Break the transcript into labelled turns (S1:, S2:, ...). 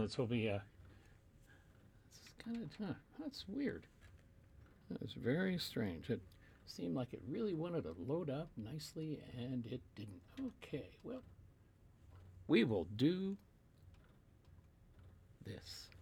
S1: let's hope he. It's kind of. That's weird. That's very strange. It seemed like it really wanted to load up nicely, and it didn't. Okay, well, we will do this.